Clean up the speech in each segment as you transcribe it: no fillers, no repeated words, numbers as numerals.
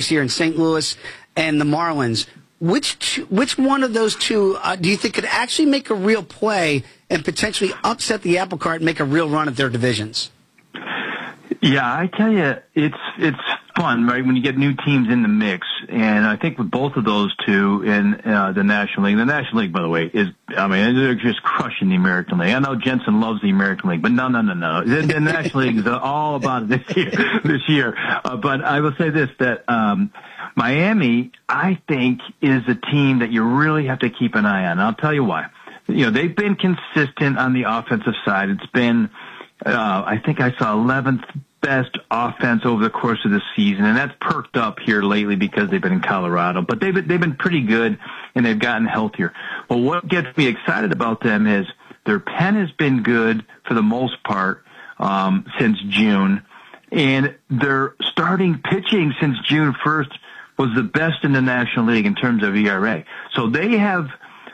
this year in St. Louis and the Marlins. Which one of those two do you think could actually make a real play and potentially upset the apple cart and make a real run at their divisions? Yeah, I tell you, it's fun, right, when you get new teams in the mix. And I think with both of those two in the National League, by the way, they're just crushing the American League. I know Jensen loves the American League, but no. The National League is all about it this year. But I will say this, that Miami, I think, is a team that you really have to keep an eye on. And I'll tell you why. They've been consistent on the offensive side. It's been, I think I saw 11th best offense over the course of the season, and that's perked up here lately because they've been in Colorado. But they've been pretty good, and they've gotten healthier. Well, what gets me excited about them is their pen has been good for the most part since June, and their starting pitching since June 1st was the best in the National League in terms of ERA. So they have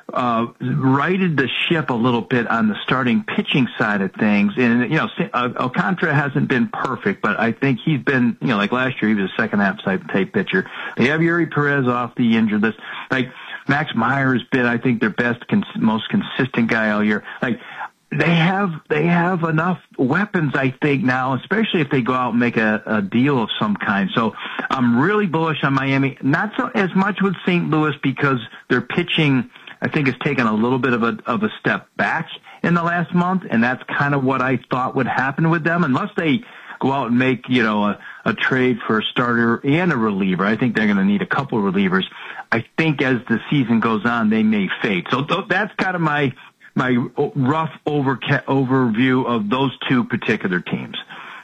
righted the ship a little bit on the starting pitching side of things. And, Alcantara hasn't been perfect, but I think he's been, like last year, he was a second half type pitcher. They have Yuri Perez off the injured list. Like, Max Meyer has been, I think, their best, most consistent guy all year. Like, they have enough weapons, I think, now, especially if they go out and make a deal of some kind. So I'm really bullish on Miami. Not so as much with St. Louis because their pitching, I think, has taken a little bit of a step back in the last month, and that's kind of what I thought would happen with them, unless they go out and make, a trade for a starter and a reliever. I think they're going to need a couple of relievers. I think as the season goes on, they may fade. So that's kind of my rough overview of those two particular teams.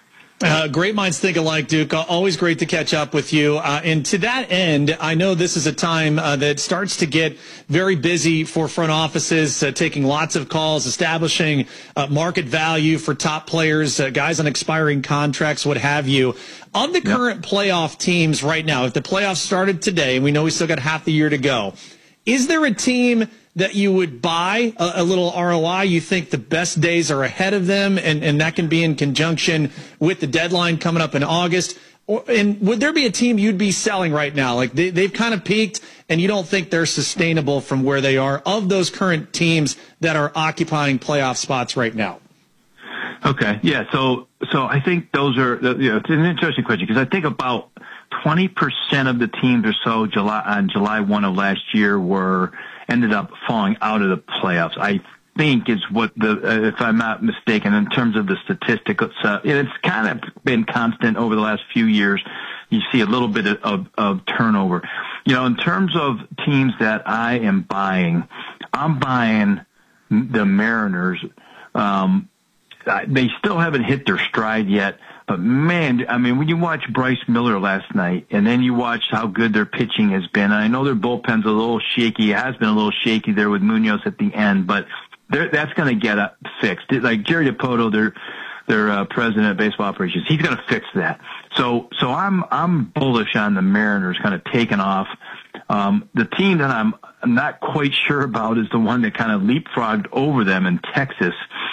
Great minds think alike, Duke. Always great to catch up with you. And to that end, I know this is a time that starts to get very busy for front offices, taking lots of calls, establishing market value for top players, guys on expiring contracts, what have you. Of the current playoff teams right now, if the playoffs started today, and we know we still got half the year to go, is there a team that you would buy a little ROI? You think the best days are ahead of them, and that can be in conjunction with the deadline coming up in August? And would there be a team you'd be selling right now? Like they've kind of peaked, and you don't think they're sustainable from where they are, of those current teams that are occupying playoff spots right now? Okay, yeah. So I think those are, it's an interesting question because I think about 20% of the teams or so on July 1 of last year ended up falling out of the playoffs. I think is what if I'm not mistaken, in terms of the statistics, it's kind of been constant over the last few years. You see a little bit of turnover. In terms of teams that I am buying, I'm buying the Mariners. They still haven't hit their stride yet. But, man, when you watch Bryce Miller last night and then you watch how good their pitching has been, I know their bullpen's a little shaky. It has been a little shaky there with Munoz at the end, but that's going to get fixed. Like Jerry Dipoto, their president of baseball operations, he's going to fix that. So I'm bullish on the Mariners kind of taking off. The team that I'm not quite sure about is the one that kind of leapfrogged over them in Texas,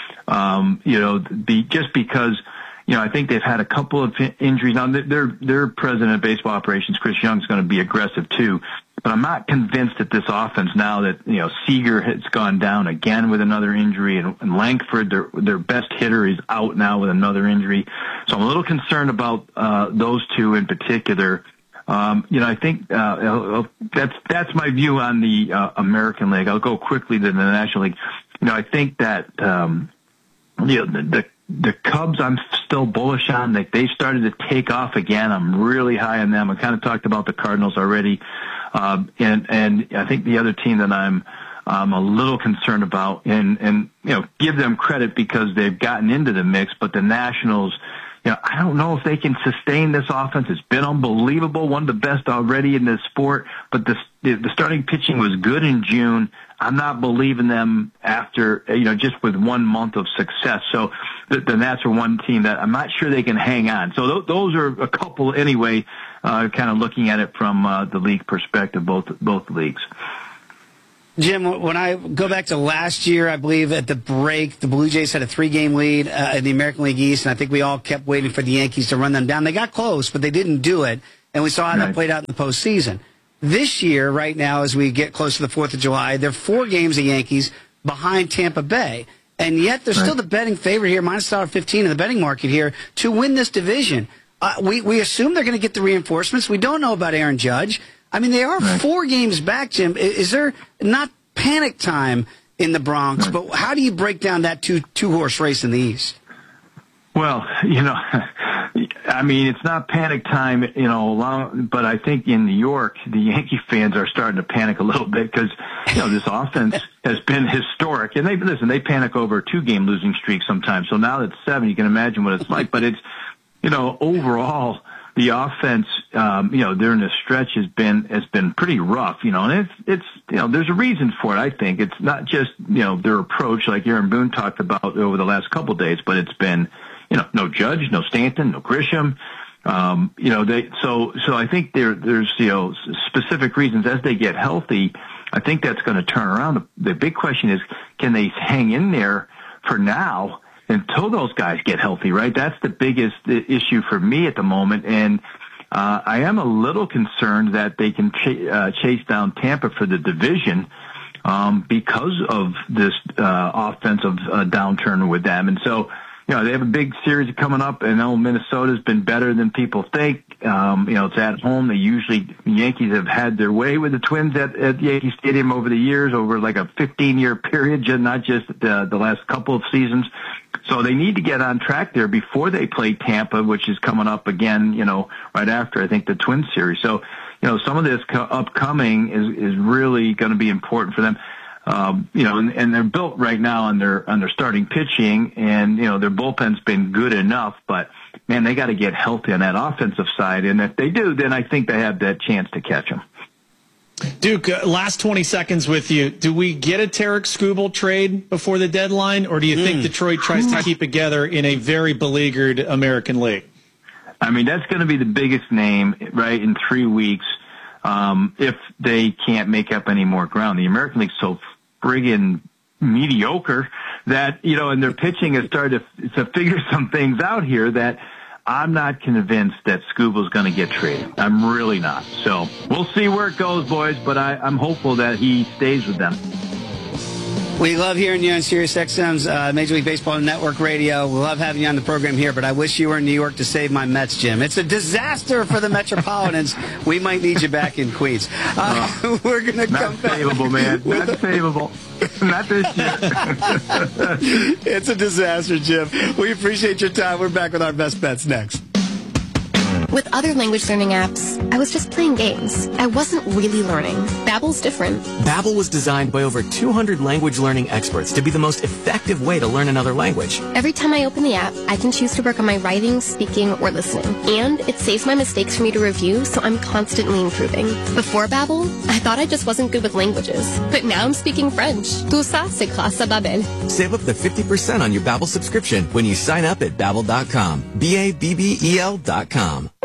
just because – I think they've had a couple of injuries. Now, their president of baseball operations, Chris Young, is going to be aggressive too. But I'm not convinced that this offense now that, Seager has gone down again with another injury, and Langford, their best hitter, is out now with another injury. So I'm a little concerned about those two in particular. I think that's my view on the American League. I'll go quickly to the National League. I think that the Cubs, I'm still bullish on. They started to take off again. I'm really high on them. I kind of talked about the Cardinals already, and I think the other team that I'm a little concerned about, and give them credit because they've gotten into the mix. But the Nationals, I don't know if they can sustain this offense. It's been unbelievable, one of the best already in this sport. But the starting pitching was good in June. I'm not believing them after, just with 1 month of success. So the Nats are one team that I'm not sure they can hang on. So those are a couple anyway, kind of looking at it from the league perspective, both leagues. Jim, when I go back to last year, I believe at the break, the Blue Jays had a 3-game lead in the American League East, and I think we all kept waiting for the Yankees to run them down. They got close, but they didn't do it. and we saw how that played out in the postseason. This year, right now, as we get close to the 4th of July, there are 4 games of Yankees behind Tampa Bay. And yet they're still the betting favorite here, minus $1.15 in the betting market here, to win this division. We assume they're going to get the reinforcements. We don't know about Aaron Judge. I mean, they are 4 games back, Jim. Is there not panic time in the Bronx, but how do you break down that two-horse race in the East? Well, I mean, it's not panic time, but I think in New York, the Yankee fans are starting to panic a little bit because, this offense has been historic. And they panic over a 2-game losing streak sometimes. So now that it's 7, you can imagine what it's like. But it's, overall, the offense, during the stretch has been pretty rough, and it's there's a reason for it. I think it's not just, their approach like Aaron Boone talked about over the last couple of days, but it's been, no Judge, no Stanton, no Grisham. So I think there's, specific reasons as they get healthy. I think that's going to turn around. The big question is, can they hang in there for now until those guys get healthy, right? That's the biggest issue for me at the moment. And I am a little concerned that they can chase down Tampa for the division because of this offensive downturn with them. And so, they have a big series coming up. I know Minnesota's been better than people think. It's at home. The Yankees have had their way with the Twins at Yankee Stadium over the years, over like a 15-year period, not just the last couple of seasons. So they need to get on track there before they play Tampa, which is coming up again, right after, I think, the Twins series. So, some of this upcoming is really going to be important for them. And they're built right now on their starting pitching, and, their bullpen's been good enough, but man, they got to get healthy on that offensive side. And if they do, then I think they have that chance to catch them. Duke, last 20 seconds with you. Do we get a Tarek Skubal trade before the deadline, or do you think Detroit tries to keep it together in a very beleaguered American League? I mean, that's going to be the biggest name, right, in 3 weeks, if they can't make up any more ground. The American League's so friggin' mediocre that, and their pitching has started to figure some things out here that I'm not convinced that Skubal's going to get traded. I'm really not. So we'll see where it goes, boys, but I'm hopeful that he stays with them. We love hearing you on SiriusXM's Major League Baseball Network Radio. We love having you on the program here, but I wish you were in New York to save my Mets, Jim. It's a disaster for the Metropolitans. We might need you back in Queens. We're going to come back. Not savable, man. Not savable. Not this year. It's a disaster, Jim. We appreciate your time. We're back with our best bets next. With other language learning apps, I was just playing games. I wasn't really learning. Babbel's different. Babbel was designed by over 200 language learning experts to be the most effective way to learn another language. Every time I open the app, I can choose to work on my writing, speaking, or listening. And it saves my mistakes for me to review, so I'm constantly improving. Before Babbel, I thought I just wasn't good with languages. But now I'm speaking French. Tout ça, c'est grâce à Babbel. Save up to 50% on your Babbel subscription when you sign up at Babbel.com. Babbel.com.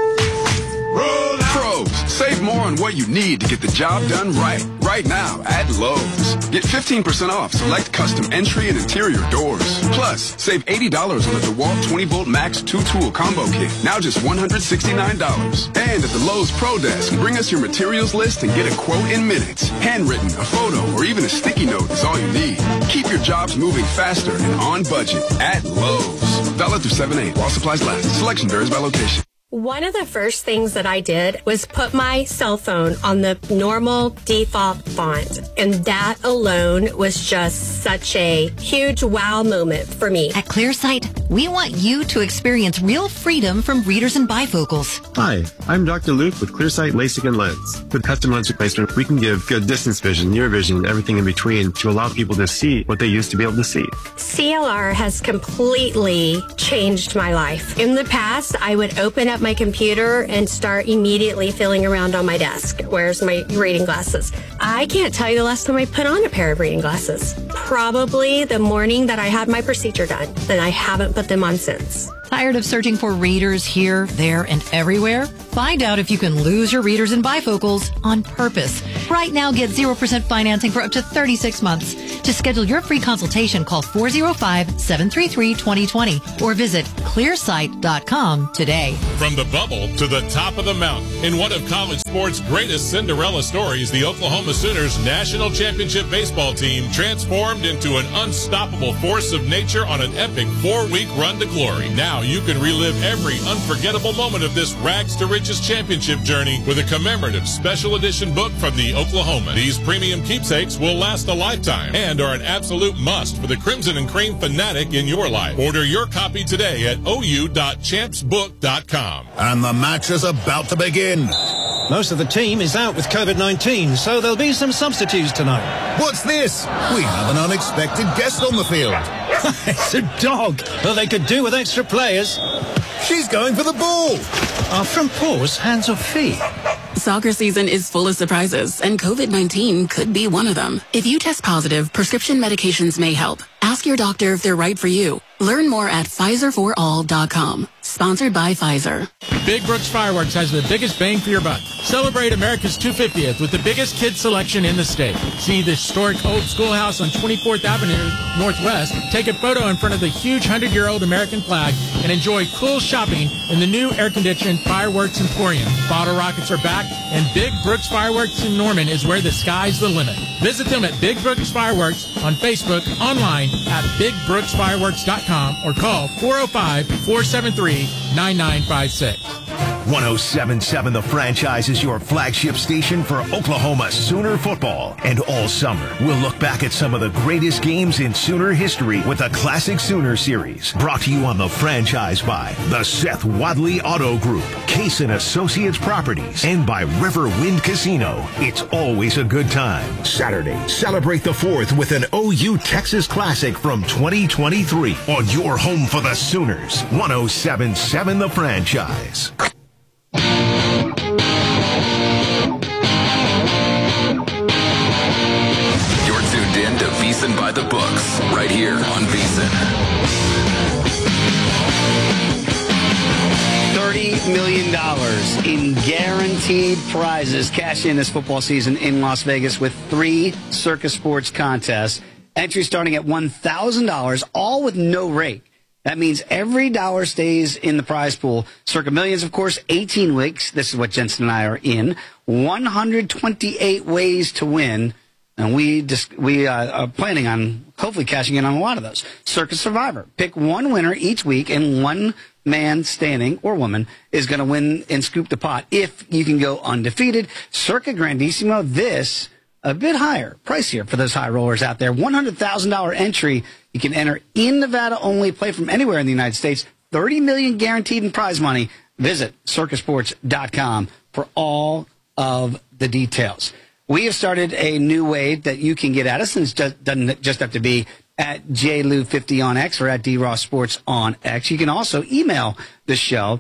Save more on what you need to get the job done right now at Lowe's. Get 15% off select custom entry and interior doors. Plus, save $80 on the DeWalt 20-volt Max 2-tool combo kit, now just $169. And at the Lowe's Pro Desk, bring us your materials list and get a quote in minutes. Handwritten, a photo, or even a sticky note is all you need. Keep your jobs moving faster and on budget at Lowe's. Valid through 7/8 while supplies last. Selection varies by location. One of the first things that I did was put my cell phone on the normal default font. And that alone was just such a huge wow moment for me. At ClearSight, we want you to experience real freedom from readers and bifocals. Hi, I'm Dr. Luke with ClearSight LASIK and Lens. With custom lens replacement, we can give good distance vision, near vision, and everything in between to allow people to see what they used to be able to see. CLR has completely changed my life. In the past, I would open up my computer and start immediately feeling around on my desk. Where's my reading glasses? I can't tell you the last time I put on a pair of reading glasses. Probably the morning that I had my procedure done, and I haven't put them on since. Tired of searching for readers here, there, and everywhere? Find out if you can lose your readers and bifocals on purpose. Right now, get 0% financing for up to 36 months. To schedule your free consultation, call 405-733-2020 or visit clearsight.com today. From the bubble to the top of the mountain, in one of college sports' greatest Cinderella stories, the Oklahoma Sooners national championship baseball team transformed into an unstoppable force of nature on an epic 4-week run to glory. Now you can relive every unforgettable moment of this rags to riches championship journey with a commemorative special edition book from the Oklahoma. These premium keepsakes will last a lifetime and are an absolute must for the Crimson and Cream fanatic in your life. Order your copy today at ou.champsbook.com. And the match is about to begin. Most of the team is out with COVID-19, so there'll be some substitutes tonight. What's this? We have an unexpected guest on the field. It's a dog. Well, they could do with extra players. She's going for the ball. Are front paws hands or feet? Soccer season is full of surprises, and COVID-19 could be one of them. If you test positive, prescription medications may help. Ask your doctor if they're right for you. Learn more at PfizerForAll.com. Sponsored by Pfizer. Big Brooks Fireworks has the biggest bang for your buck. Celebrate America's 250th with the biggest kids selection in the state. See the historic old schoolhouse on 24th Avenue Northwest. Take a photo in front of the huge 100-year-old American flag and enjoy cool shopping in the new air-conditioned Fireworks Emporium. Bottle rockets are back, and Big Brooks Fireworks in Norman is where the sky's the limit. Visit them at Big Brooks Fireworks on Facebook, online at BigBrooksFireworks.com, or call 405-473-9956. 107.7 The Franchise is your flagship station for Oklahoma Sooner football. And all summer, we'll look back at some of the greatest games in Sooner history with a Classic Sooner series. Brought to you on The Franchise by the Seth Wadley Auto Group, Case & Associates Properties, and by Riverwind Casino. It's always a good time. Saturday, celebrate the 4th with an OU Texas Classic from 2023 on your home for the Sooners. 107.7 The Franchise. You're tuned in to VSiN by the Books, right here on VSiN. $30 million in guaranteed prizes cash in this football season in Las Vegas with 3 Circus Sports contests. Entry starting at $1,000, all with no rake. That means every dollar stays in the prize pool. Circa Millions, of course, 18 weeks. This is what Jensen and I are in. 128 ways to win. And we are planning on hopefully cashing in on a lot of those. Circus Survivor. Pick one winner each week, and one man standing or woman is going to win and scoop the pot if you can go undefeated. Circa Grandissimo, this a bit higher, pricier for those high rollers out there. $100,000 entry. You can enter in Nevada only, play from anywhere in the United States. $30 million guaranteed in prize money. Visit circusports.com for all of the details. We have started a new way that you can get at us, and it doesn't just have to be at JLou50 on X or at DRoss Sports on X. You can also email the show,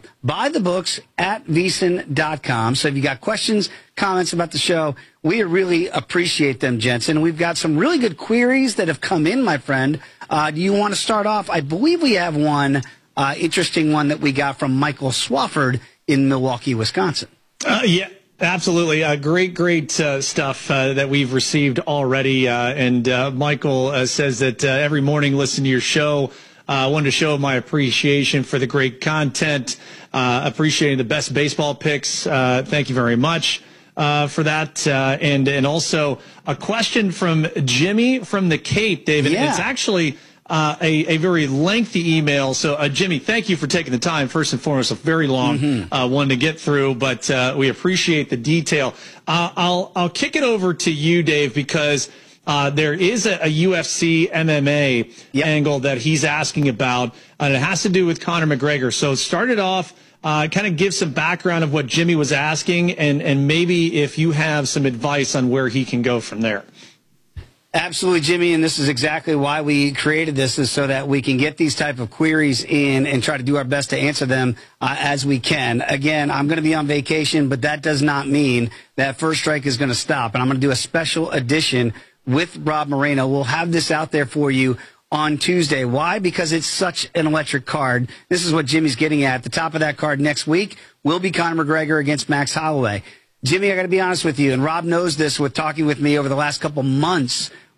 buythebooks@vsin.com. So if you got questions, comments about the show, we really appreciate them, Jensen. We've got some really good queries that have come in, my friend. Do you want to start off? I believe we have one interesting one that we got from Michael Swafford in Milwaukee, Wisconsin. Yeah. Absolutely. Great stuff that we've received already. And Michael says that every morning listen to your show. I wanted to show my appreciation for the great content, appreciating the best baseball picks. Thank you very much for that. And also a question from Jimmy from the Cape, David. Yeah. It's actually a very lengthy email. So, Jimmy, thank you for taking the time. First and foremost, a very long one to get through, but we appreciate the detail. I'll kick it over to you, Dave, because there is a UFC MMA angle that he's asking about, and it has to do with Conor McGregor. So start it off, kind of give some background of what Jimmy was asking, and maybe if you have some advice on where he can go from there. Absolutely, Jimmy, and this is exactly why we created this, is so that we can get these type of queries in and try to do our best to answer them as we can. Again, I'm going to be on vacation, but that does not mean that First Strike is going to stop, and I'm going to do a special edition with Rob Moreno. We'll have this out there for you on Tuesday. Why? Because it's such an electric card. This is what Jimmy's getting at. The top of that card next week will be Conor McGregor against Max Holloway. Jimmy, I got to be honest with you, and Rob knows this with talking with me over the last couple months.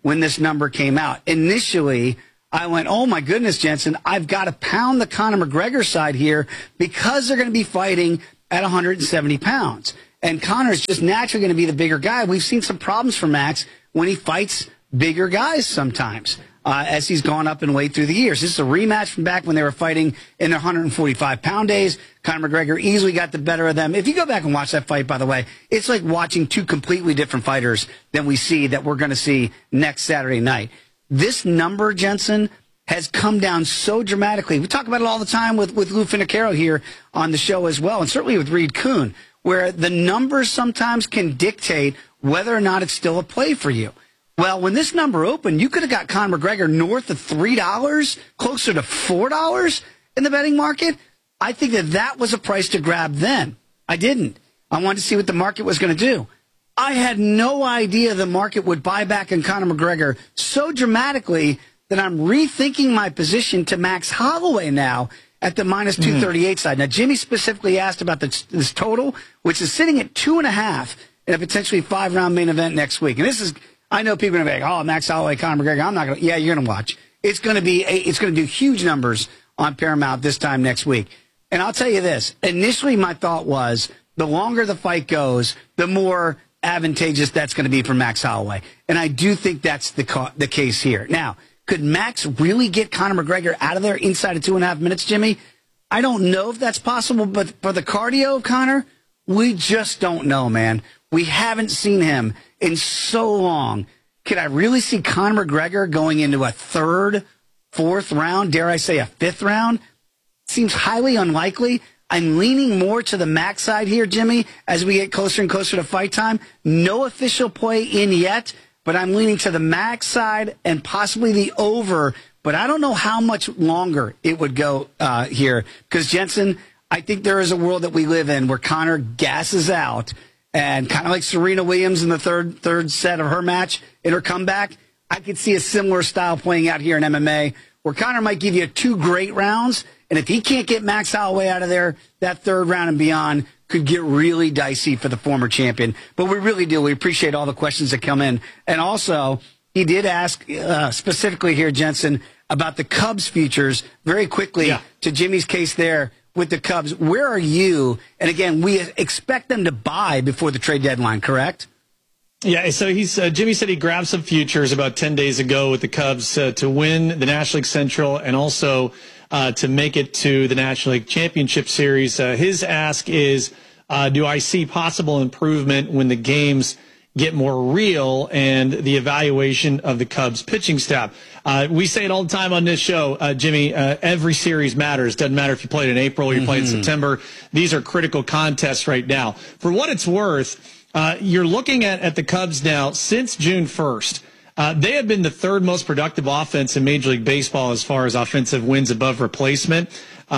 when this number came out. Initially, I went, oh, my goodness, Jensen, I've got to pound the Conor McGregor side here because they're going to be fighting at 170 pounds. And Conor's just naturally going to be the bigger guy. We've seen some problems for Max when he fights bigger guys sometimes as he's gone up in weight through the years. This is a rematch from back when they were fighting in their 145-pound days. Conor McGregor easily got the better of them. If you go back and watch that fight, by the way, it's like watching two completely different fighters than we're going to see next Saturday night. This number, Jensen, has come down so dramatically. We talk about it all the time with Lou Finicaro here on the show as well, and certainly with Reed Kuhn, where the numbers sometimes can dictate whether or not it's still a play for you. Well, when this number opened, you could have got Conor McGregor north of $3, closer to $4 in the betting market. I think that was a price to grab then. I didn't. I wanted to see what the market was going to do. I had no idea the market would buy back in Conor McGregor so dramatically that I'm rethinking my position to Max Holloway now at the minus 238 side. Now, Jimmy specifically asked about this total, which is sitting at 2.5 in a potentially 5-round main event next week. And this is, I know people are going to be like, oh, Max Holloway, Conor McGregor. I'm not going to. Yeah, you're going to watch. It's going to do huge numbers on Paramount this time next week. And I'll tell you this. Initially, my thought was the longer the fight goes, the more advantageous that's going to be for Max Holloway. And I do think that's the case here. Now, could Max really get Conor McGregor out of there inside of 2.5 minutes, Jimmy? I don't know if that's possible, but for the cardio of Conor, we just don't know, man. We haven't seen him in so long. Could I really see Conor McGregor going into a 3rd, 4th round, dare I say a 5th round? Seems highly unlikely. I'm leaning more to the Max side here, Jimmy, as we get closer and closer to fight time. No official play in yet, but I'm leaning to the Max side and possibly the over. But I don't know how much longer it would go here. Because, Jensen, I think there is a world that we live in where Conor gasses out. And kind of like Serena Williams in the third set of her match in her comeback, I could see a similar style playing out here in MMA where Conor might give you 2 great rounds. And if he can't get Max Holloway out of there, that 3rd round and beyond could get really dicey for the former champion. But we really do. We appreciate all the questions that come in. And also, he did ask specifically here, Jensen, about the Cubs futures very quickly to Jimmy's case there with the Cubs. Where are you? And again, we expect them to buy before the trade deadline, correct? Yeah, so Jimmy said he grabbed some futures about 10 days ago with the Cubs to win the National League Central and also to make it to the National League Championship Series. His ask is, do I see possible improvement when the games get more real and the evaluation of the Cubs pitching staff? We say it all the time on this show, Jimmy, every series matters. Doesn't matter if you played in April or you played in September. These are critical contests right now. For what it's worth, you're looking at the Cubs now since June 1st. They have been the 3rd most productive offense in Major League Baseball as far as offensive wins above replacement.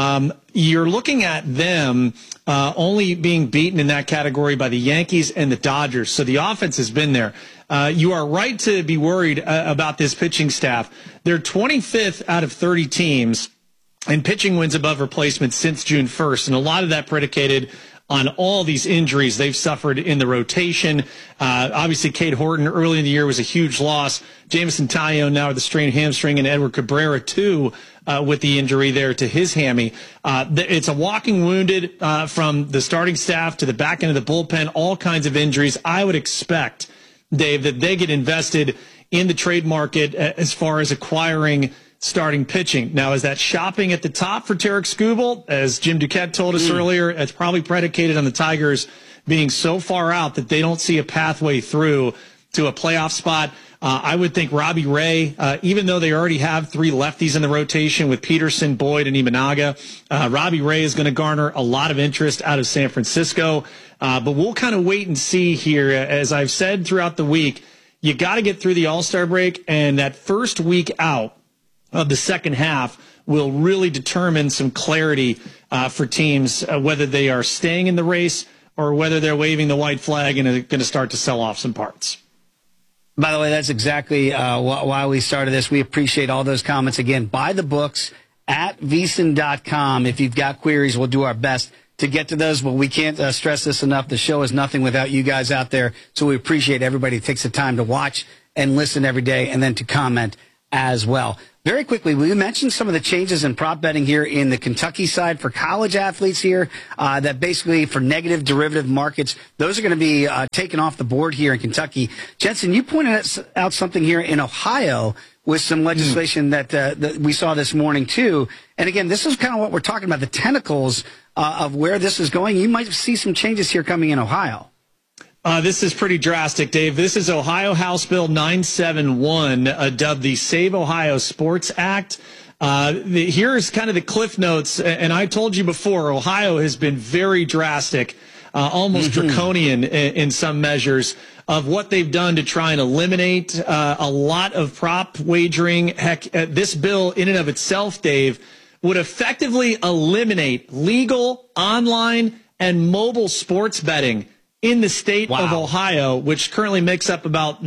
You're looking at them only being beaten in that category by the Yankees and the Dodgers. So the offense has been there. You are right to be worried about this pitching staff. They're 25th out of 30 teams in pitching wins above replacement since June 1st. And a lot of that predicated on all these injuries they've suffered in the rotation. Obviously, Cade Horton early in the year was a huge loss. Jameson Taillon now with a strained hamstring, and Edward Cabrera, too, with the injury there to his hammy. It's a walking wounded from the starting staff to the back end of the bullpen, all kinds of injuries. I would expect, Dave, that they get invested in the trade market as far as acquiring starting pitching. Now, is that shopping at the top for Tarek Skubal? As Jim Duquette told us earlier, it's probably predicated on the Tigers being so far out that they don't see a pathway through to a playoff spot. I would think Robbie Ray, even though they already have 3 lefties in the rotation with Peterson, Boyd, and Imanaga, Robbie Ray is going to garner a lot of interest out of San Francisco. But we'll kind of wait and see here. As I've said throughout the week, you got to get through the All-Star break, and that first week out of the second half will really determine some clarity for teams, whether they are staying in the race or whether they're waving the white flag and are going to start to sell off some parts. By the way, that's exactly why we started this. We appreciate all those comments. Again, buy the books at VSiN.com. If you've got queries, we'll do our best to get to those, but we can't stress this enough. The show is nothing without you guys out there, so we appreciate everybody who takes the time to watch and listen every day, and then to comment as well. Very quickly, we mentioned some of the changes in prop betting here in the Kentucky side for college athletes here, that basically for negative derivative markets, those are going to be taken off the board here in Kentucky. Jensen, you pointed out something here in Ohio with some legislation that we saw this morning too. And again, this is kind of what we're talking about, the tentacles of where this is going. You might see some changes here coming in Ohio. This is pretty drastic, Dave. This is Ohio House Bill 971, dubbed the Save Ohio Sports Act. Here's kind of the cliff notes, and I told you before, Ohio has been very drastic, almost draconian in some measures of what they've done to try and eliminate a lot of prop wagering. Heck, this bill in and of itself, Dave, would effectively eliminate legal, online, and mobile sports betting in the state of Ohio, which currently makes up about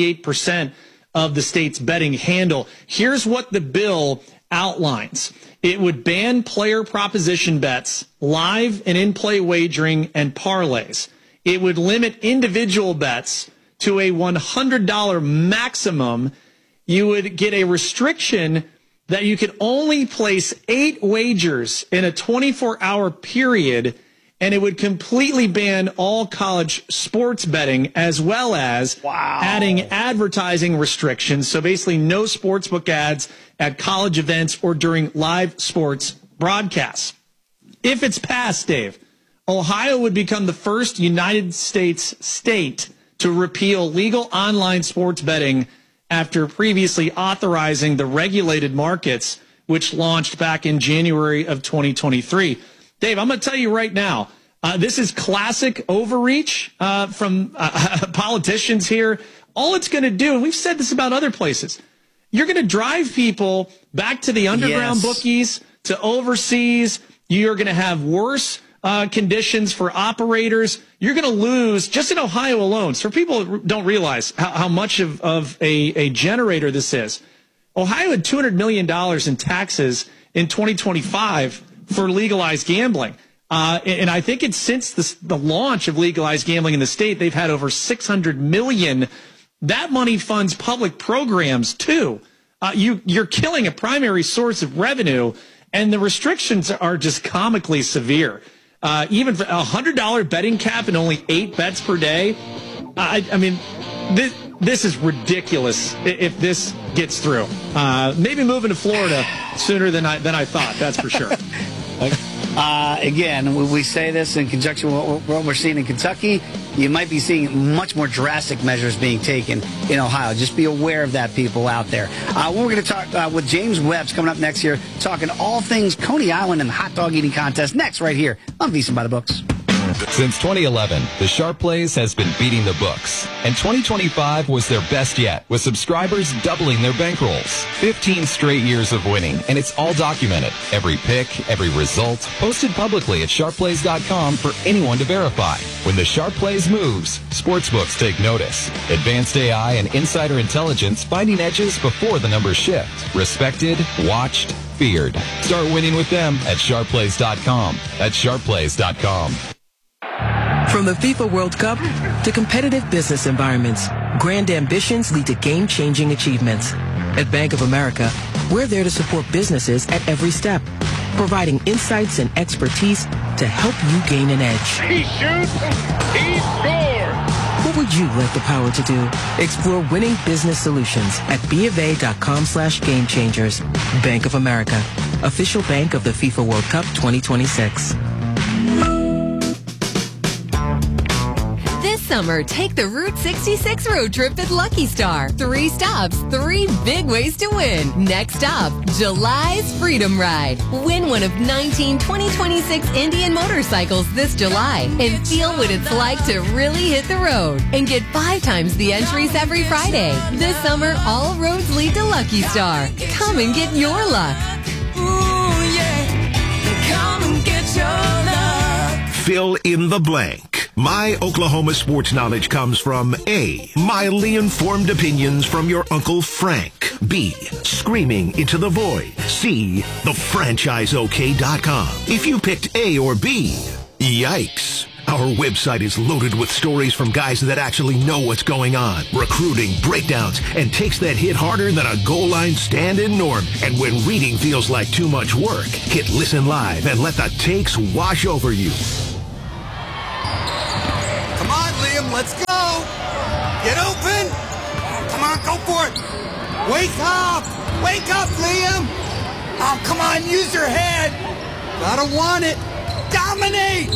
98% of the state's betting handle. Here's what the bill outlines. It would ban player proposition bets, live and in-play wagering, and parlays. It would limit individual bets to a $100 maximum. You would get a restriction that you could only place 8 wagers in a 24-hour period, and it would completely ban all college sports betting, as well as adding advertising restrictions. So basically no sportsbook ads at college events or during live sports broadcasts. If it's passed, Dave, Ohio would become the first United States state to repeal legal online sports betting after previously authorizing the regulated markets, which launched back in January of 2023. Dave, I'm going to tell you right now, this is classic overreach from politicians here. All it's going to do, and we've said this about other places, you're going to drive people back to the underground bookies, to overseas. You're going to have worse conditions for operators. You're going to lose, just in Ohio alone. So for people who don't realize how much of a generator this is, Ohio had $200 million in taxes in 2025 for legalized gambling. And I think it's since the launch of legalized gambling in the state, they've had over $600 million. That money funds public programs, too. You're killing a primary source of revenue, and the restrictions are just comically severe. Even for a $100 betting cap and only 8 bets per day. I mean, this is ridiculous if this gets through. Maybe moving to Florida sooner than I thought, that's for sure. Again, we say this in conjunction with what we're seeing in Kentucky. You might be seeing much more drastic measures being taken in Ohio. Just be aware of that, people out there. We're going to talk with James Webbs coming up next here, talking all things Coney Island and the hot dog eating contest next right here on VSiN by the Books. Since 2011, the Sharp Plays has been beating the books, and 2025 was their best yet, with subscribers doubling their bankrolls. 15 straight years of winning, and it's all documented. Every pick, every result, posted publicly at sharpplays.com for anyone to verify. When the Sharp Plays moves, sportsbooks take notice. Advanced AI and insider intelligence finding edges before the numbers shift. Respected, watched, feared. Start winning with them at sharpplays.com. That's sharpplays.com. From the FIFA World Cup to competitive business environments, grand ambitions lead to game-changing achievements. At Bank of America, we're there to support businesses at every step, providing insights and expertise to help you gain an edge. He shoots, he scores! What would you like the power to do? Explore winning business solutions at BofA.com/gamechangers. Bank of America, official bank of the FIFA World Cup 2026. This summer, take the Route 66 road trip at Lucky Star. 3 stops, 3 big ways to win. Next stop, July's Freedom Ride. Win one of 19 2026 Indian motorcycles this July and feel what it's like to really hit the road. And get 5 times the entries every Friday. This summer, all roads lead to Lucky Star. Come and get your luck. Ooh, yeah. Come and get your luck. Fill in the blank. My Oklahoma sports knowledge comes from A, mildly informed opinions from your Uncle Frank. B, screaming into the void. C, thefranchiseok.com. If you picked A or B, yikes. Our website is loaded with stories from guys that actually know what's going on, recruiting, breakdowns, and takes that hit harder than a goal line stand-in norm. And when reading feels like too much work, hit Listen Live and let the takes wash over you. Come on, Liam, let's go. Get open. Come on, go for it. Wake up. Wake up, Liam. Oh, come on, use your head. Gotta want it. Dominate.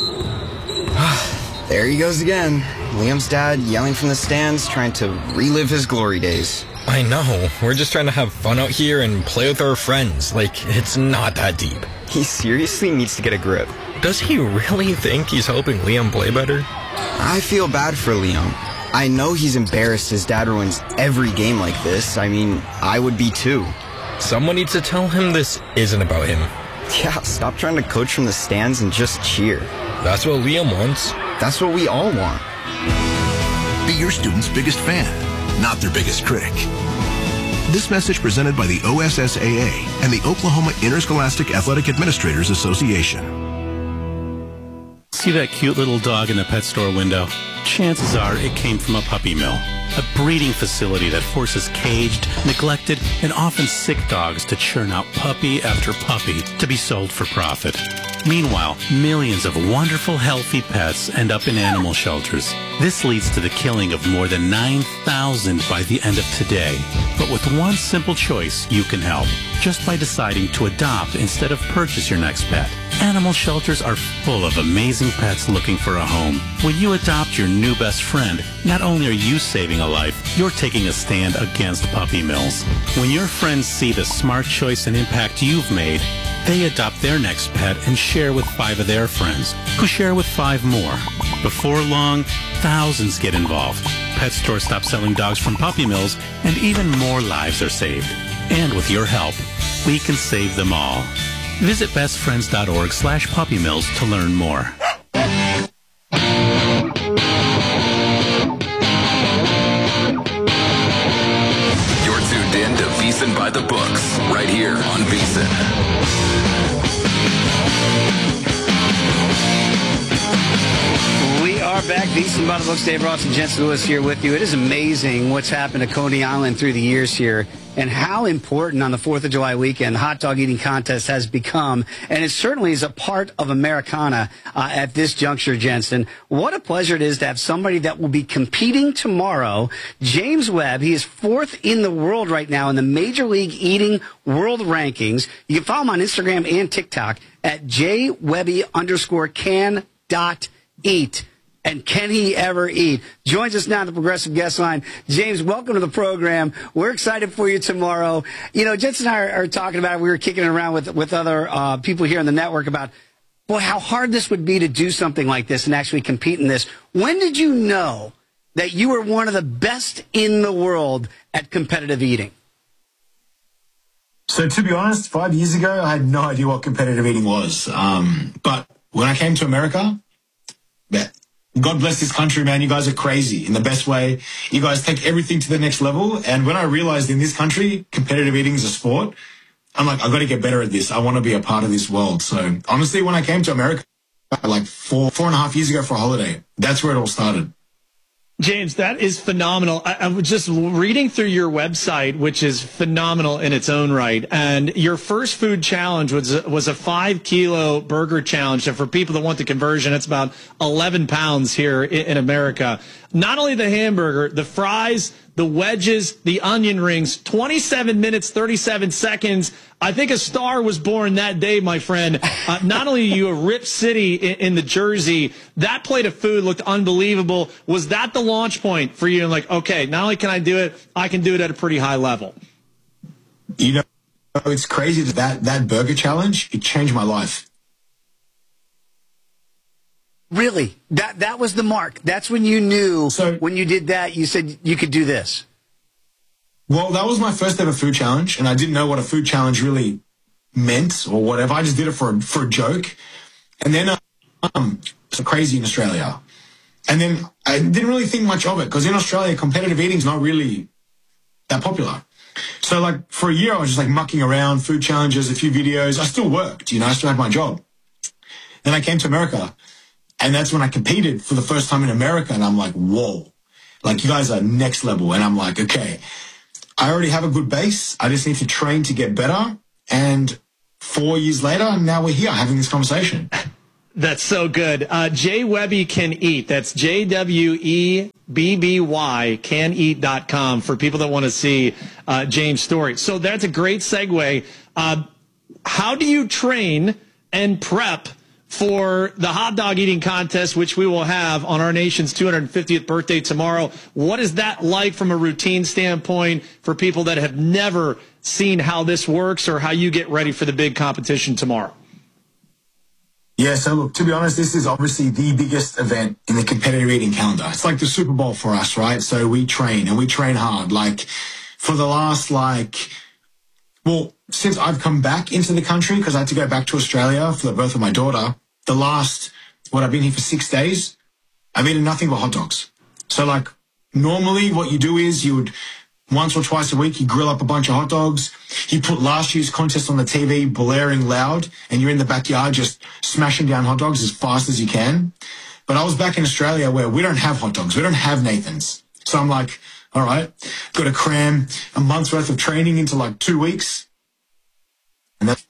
There he goes again. Liam's dad yelling from the stands, trying to relive his glory days. I know. We're just trying to have fun out here and play with our friends. Like, it's not that deep. He seriously needs to get a grip. Does he really think he's helping Liam play better? I feel bad for Liam. I know he's embarrassed his dad ruins every game like this. I mean, I would be too. Someone needs to tell him this isn't about him. Yeah, stop trying to coach from the stands and just cheer. That's what Liam wants. That's what we all want. Be your student's biggest fan, not their biggest critic. This message presented by the OSSAA and the Oklahoma Interscholastic Athletic Administrators Association. See that cute little dog in the pet store window? Chances are it came from a puppy mill, a breeding facility that forces caged, neglected, and often sick dogs to churn out puppy after puppy to be sold for profit. Meanwhile, millions of wonderful, healthy pets end up in animal shelters. This leads to the killing of more than 9,000 by the end of today. But with one simple choice, you can help, just by deciding to adopt instead of purchase your next pet. Animal shelters are full of amazing pets looking for a home. When you adopt your new best friend, not only are you saving a life, you're taking a stand against puppy mills. When your friends see the smart choice and impact you've made, they adopt their next pet and share with 5 of their friends, who share with 5 more. Before long, thousands get involved. Pet stores stop selling dogs from puppy mills, and even more lives are saved. And with your help, we can save them all. Visit bestfriends.org/puppymills to learn more. You're tuned in to VEASAN by the Books, right here on VEASAN. We are back. VEASAN by the Books. Dave Ross and Jensen Lewis here with you. It is amazing what's happened to Coney Island through the years here, and how important on the 4th of July weekend the hot dog eating contest has become. And it certainly is a part of Americana at this juncture, Jensen. What a pleasure it is to have somebody that will be competing tomorrow. James Webb, he is 4th in the world right now in the Major League Eating World Rankings. You can follow him on Instagram and TikTok at jwebby_can.eat. And can he ever eat? Joins us now on the Progressive Guest Line. James, welcome to the program. We're excited for you tomorrow. You know, Jensen and I are talking about it. We were kicking it around with other people here on the network about, boy, how hard this would be to do something like this and actually compete in this. When did you know that you were one of the best in the world at competitive eating? So to be honest, 5 years ago, I had no idea what competitive eating was. But when I came to America, God bless this country, man. You guys are crazy in the best way. You guys take everything to the next level. And when I realized in this country, competitive eating is a sport, I'm like, I've got to get better at this. I want to be a part of this world. So honestly, when I came to America, like four and a half years ago for a holiday, that's where it all started. James, that is phenomenal. I was just reading through your website, which is phenomenal in its own right. And your first food challenge was a 5-kilo burger challenge. And for people that want the conversion, it's about 11 pounds here in America. Not only the hamburger, the fries, the wedges, the onion rings, 27 minutes, 37 seconds. I think a star was born that day, my friend. Not only are you a Rip City in the Jersey, that plate of food looked unbelievable. Was that the launch point for you? And like, okay, not only can I do it, I can do it at a pretty high level. You know, it's crazy that burger challenge, it changed my life. Really? That was the mark. That's when you knew, when you did that, you said you could do this. Well, that was my first ever food challenge, and I didn't know what a food challenge really meant or whatever. I just did it for a joke. And then it's crazy in Australia. And then I didn't really think much of it, because in Australia, competitive eating is not really that popular. So like for a year, I was just like mucking around, food challenges, a few videos. I still worked, I still had my job. Then I came to America. And that's when I competed for the first time in America. And I'm like, whoa, like you guys are next level. And I'm like, okay, I already have a good base. I just need to train to get better. And 4 years later, now we're here having this conversation. That's so good. Jay Webby Can Eat. That's JWEBBY, caneat.com for people that want to see James' story. So that's a great segue. How do you train and prep for the hot dog eating contest, which we will have on our nation's 250th birthday tomorrow? What is that like from a routine standpoint for people that have never seen how this works or how you get ready for the big competition tomorrow? Yeah, so look, to be honest, this is obviously the biggest event in the competitive eating calendar. It's like the Super Bowl for us, right? So we train, and we train hard. Like, for the last, since I've come back into the country, because I had to go back to Australia for the birth of my daughter, I've been here for 6 days, I've eaten nothing but hot dogs. So, normally what you do is you would, once or twice a week, you grill up a bunch of hot dogs. You put last year's contest on the TV, blaring loud, and you're in the backyard just smashing down hot dogs as fast as you can. But I was back in Australia where we don't have hot dogs. We don't have Nathan's. So I'm like, all right, got to cram a month's worth of training into 2 weeks. And that's...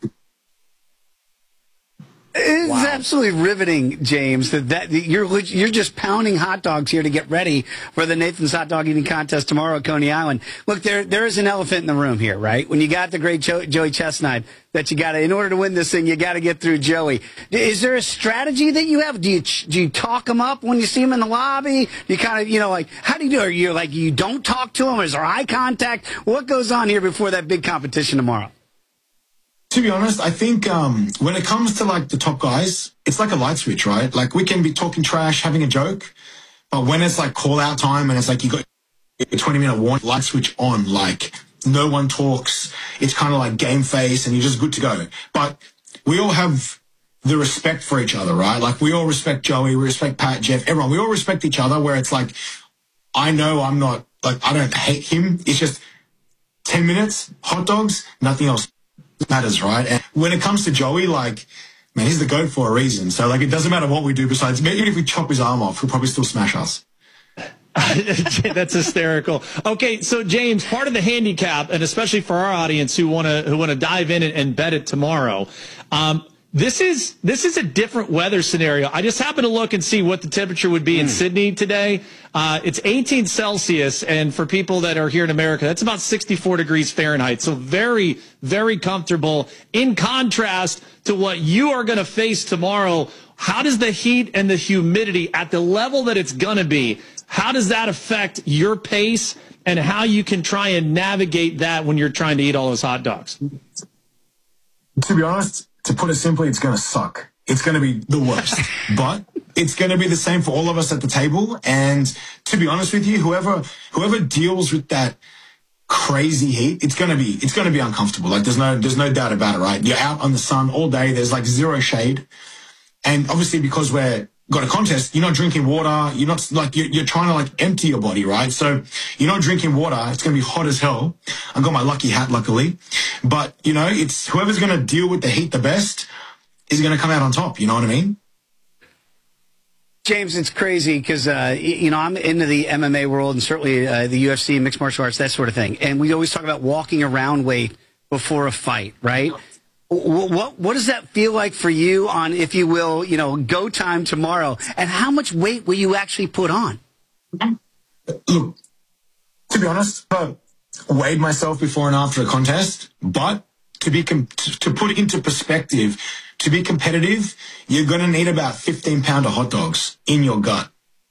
It's absolutely riveting, James, that you're just pounding hot dogs here to get ready for the Nathan's Hot Dog Eating Contest tomorrow at Coney Island. Look, there is an elephant in the room here, right? When you got the great Joey Chestnut, that you got to, in order to win this thing, you got to get through Joey. Is there a strategy that you have? Do you talk him up when you see him in the lobby? You kind of, how do you do it? You don't talk to him? Is there eye contact? What goes on here before that big competition tomorrow? To be honest, I think when it comes to the top guys, it's like a light switch, right? We can be talking trash, having a joke, but when it's call out time and it's you got a 20-minute warning, light switch on, no one talks. It's kind of game face and you're just good to go. But we all have the respect for each other, right? We all respect Joey, we respect Pat, Jeff, everyone. We all respect each other where it's I know I'm not, I don't hate him. It's just 10 minutes, hot dogs, nothing else matters, right? And when it comes to Joey, man, he's the GOAT for a reason. So it doesn't matter what we do besides, even if we chop his arm off, he'll probably still smash us. That's hysterical. Okay, so James, part of the handicap, and especially for our audience who want to dive in and bet it tomorrow, this is a different weather scenario. I just happened to look and see what the temperature would be in Sydney today. It's 18 Celsius, and for people that are here in America, that's about 64 degrees Fahrenheit. So very, very comfortable. In contrast to what you are going to face tomorrow, how does the heat and the humidity at the level that it's going to be, how does that affect your pace and how you can try and navigate that when you're trying to eat all those hot dogs? To be honest, to put it simply, it's going to suck. It's going to be the worst. But it's going to be the same for all of us at the table. And to be honest with you, whoever deals with that crazy heat, it's going to be uncomfortable. There's no doubt about it, right? You're out on the sun all day. There's zero shade. And obviously because we're got a contest, you're not drinking water. You're not you're trying to empty your body, right? So you're not drinking water. It's going to be hot as hell. I've got my lucky hat, luckily. But, it's whoever's going to deal with the heat the best is going to come out on top. You know what I mean? James, it's crazy because, I'm into the MMA world and certainly the UFC, mixed martial arts, that sort of thing. And we always talk about walking around weight before a fight, right? What does that feel like for you on, if you will, go time tomorrow? And how much weight will you actually put on? Look, to be honest, I weighed myself before and after a contest, but to put it into perspective, to be competitive, you're going to need about 15-pounder hot dogs in your gut.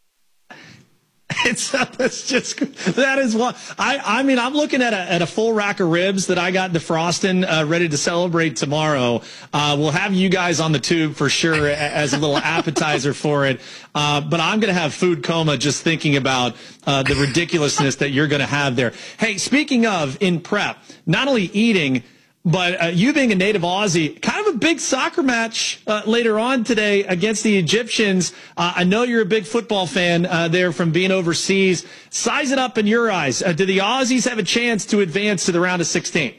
That is what I mean. I'm looking at a full rack of ribs that I got defrosting, ready to celebrate tomorrow. We'll have you guys on the tube for sure as a little appetizer for it. But I'm going to have food coma just thinking about the ridiculousness that you're going to have there. Hey, speaking of in prep, not only eating, but you being a native Aussie, kind of a big soccer match later on today against the Egyptians. I know you're a big football fan there from being overseas. Size it up in your eyes. Do the Aussies have a chance to advance to the round of 16?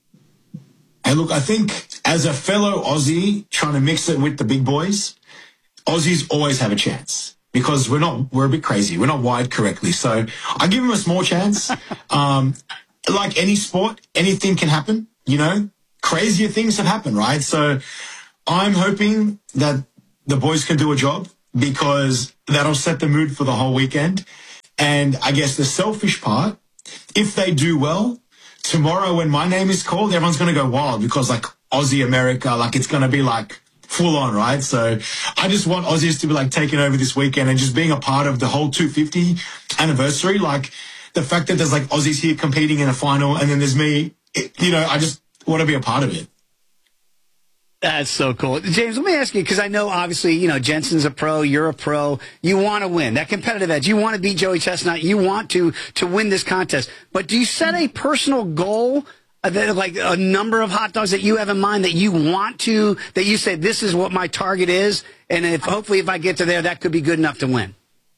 And look, I think as a fellow Aussie trying to mix it with the big boys, Aussies always have a chance because we're a bit crazy. We're not wired correctly. So I give them a small chance. Like any sport, anything can happen, you know, crazier things have happened, right? So I'm hoping that the boys can do a job because that'll set the mood for the whole weekend. And I guess the selfish part, if they do well, tomorrow when my name is called, everyone's going to go wild because like Aussie America, like it's going to be like full on, right? So I just want Aussies to be like taking over this weekend and just being a part of the whole 250 anniversary. Like the fact that there's like Aussies here competing in a final and then there's me, you know, I just want to be a part of it. That's so cool. James, let me ask you, because I know, obviously, you know, Jensen's a pro, you're a pro. You want to win. That competitive edge. You want to beat Joey Chestnut. You want to win this contest. But do you set a personal goal, like a number of hot dogs that you have in mind that you want to, that you say, this is what my target is, and hopefully if I get to there, that could be good enough to win?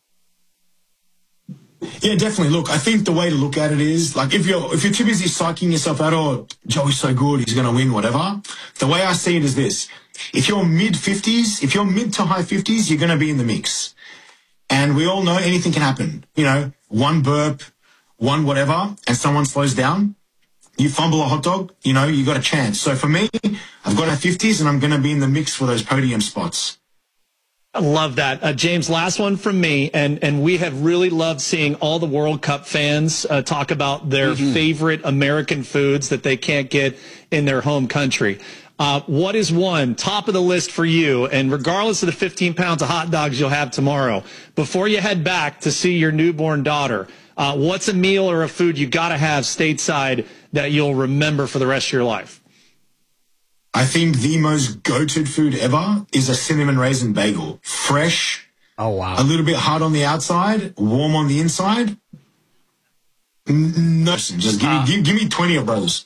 Yeah, definitely. Look, I think the way to look at it is, like, if you're too busy psyching yourself out, oh, Joey's so good, he's going to win, whatever. The way I see it is this. If you're mid-50s, if you're mid to high 50s, you're going to be in the mix. And we all know anything can happen. You know, one burp, one whatever, and someone slows down. You fumble a hot dog, you know, you got a chance. So for me, I've got a 50s, and I'm going to be in the mix for those podium spots. I love that. James, last one from me, and we have really loved seeing all the World Cup fans talk about their favorite American foods that they can't get in their home country. What is one top of the list for you? And regardless of the 15 pounds of hot dogs you'll have tomorrow, before you head back to see your newborn daughter, what's a meal or a food you got to have stateside that you'll remember for the rest of your life? I think the most go-to food ever is a cinnamon raisin bagel. Fresh. Oh, wow. A little bit hard on the outside, warm on the inside. No, just give me 20 of those.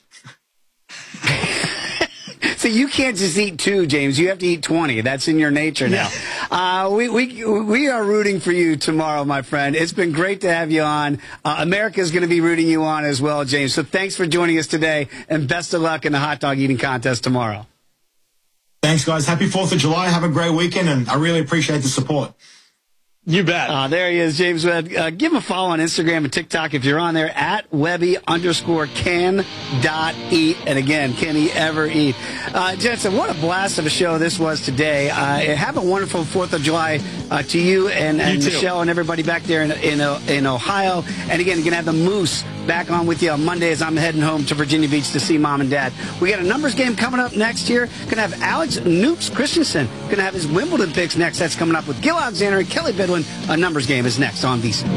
So you can't just eat 2, James. You have to eat 20. That's in your nature now. Yeah. We are rooting for you tomorrow, my friend. It's been great to have you on. America's going to be rooting you on as well, James. So thanks for joining us today, and best of luck in the hot dog eating contest tomorrow. Thanks, guys. Happy 4th of July. Have a great weekend, and I really appreciate the support. You bet. There he is, James Webb. Give him a follow on Instagram and TikTok if you're on there, at Webby_can.eat. And again, can he ever eat? Jensen, what a blast of a show this was today. Have a wonderful 4th of July to you and Michelle and everybody back there in Ohio. And again, you're going to have the Moose back on with you on Monday as I'm heading home to Virginia Beach to see Mom and Dad. We got a numbers game coming up next year. Going to have Alex Noops Christensen. Going to have his Wimbledon picks next. That's coming up with Gil Alexander and Kelly Bidwin. A numbers game is next on VSiN.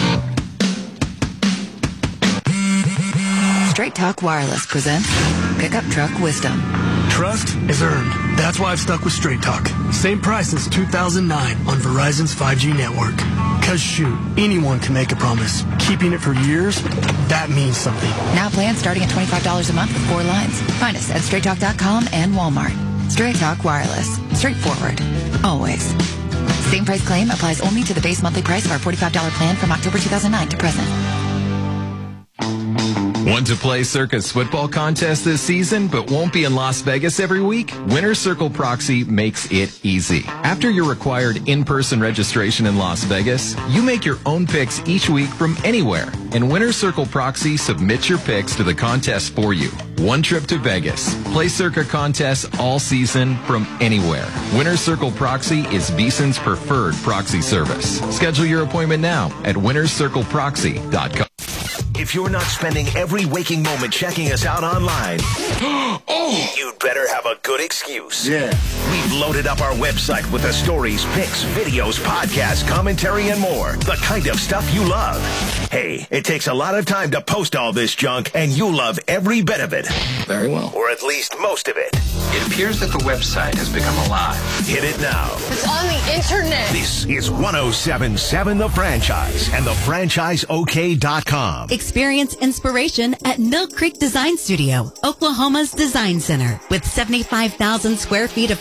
Straight Talk Wireless presents Pickup Truck Wisdom. Trust is earned. That's why I've stuck with Straight Talk. Same price since 2009 on Verizon's 5G network. Because shoot, anyone can make a promise. Keeping it for years, that means something. Now plans starting at $25 a month with 4 lines. Find us at straighttalk.com and Walmart. Straight Talk Wireless. Straightforward. Always. Same price claim applies only to the base monthly price of our $45 plan from October 2009 to present. Want to play Circa's football contest this season but won't be in Las Vegas every week? Winner's Circle Proxy makes it easy. After your required in-person registration in Las Vegas, you make your own picks each week from anywhere, and Winner's Circle Proxy submits your picks to the contest for you. One trip to Vegas. Play Circa contests all season from anywhere. Winner's Circle Proxy is VSiN's preferred proxy service. Schedule your appointment now at winnerscircleproxy.com. If you're not spending every waking moment checking us out online, you'd better have a good excuse. Yeah. We've loaded up our website with the stories, pics, videos, podcasts, commentary, and more. The kind of stuff you love. Hey, it takes a lot of time to post all this junk, and you'll love every bit of it. Very well. Or at least most of it. It appears that the website has become alive. Hit it now. It's on the internet. This is 107.7 The Franchise and thefranchiseok.com. Experience inspiration at Mill Creek Design Studio, Oklahoma's design center. With 75,000 square feet of possibilities